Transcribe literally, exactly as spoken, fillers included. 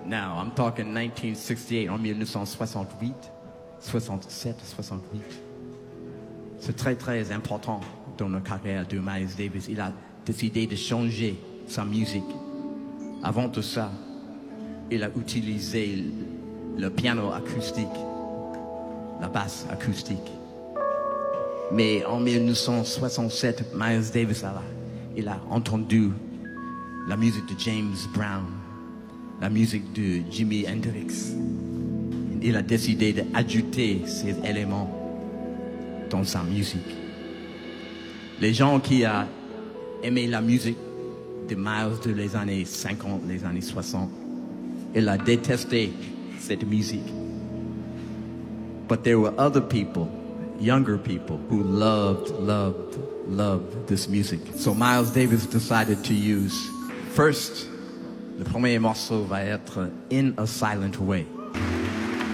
Now, I'm talking nineteen sixty-eight, en mille neuf cent soixante-huit, soixante-sept, soixante-huit. C'est très, très important dans la carrière de Miles Davis. Il a décidé de changer sa musique. Avant tout ça, il a utilisé le piano acoustique, la basse acoustique. Mais en mille neuf cent soixante-sept, Miles Davis, a, il a entendu la musique de James Brown, la musique de Jimi Hendrix. Il a décidé d'ajouter ces éléments dans sa musique. Les gens qui ont aimé la musique de Miles de les années cinquante, les années soixante, il a détesté cette musique. But there were other people, younger people, who loved, loved, loved this music. So Miles Davis decided to use, first, le premier morceau va être In a Silent Way.